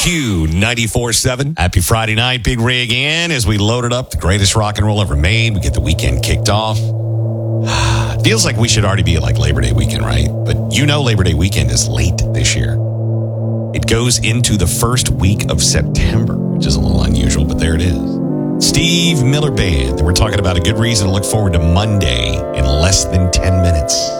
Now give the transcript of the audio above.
Q94.7. Happy Friday night, Big Rig in as we loaded up the greatest rock and roll ever made. We get the weekend kicked off. Feels like we should already be at like Labor Day weekend, right? But you know Labor Day weekend is late this year. It goes into the first week of September, which is a little unusual, but there it is. Steve Miller Band. We're talking about a good reason to look forward to Monday in less than 10 minutes.